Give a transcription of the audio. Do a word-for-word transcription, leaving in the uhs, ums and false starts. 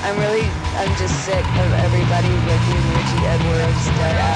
I'm really, I'm just sick of everybody with the emoji Edwards dead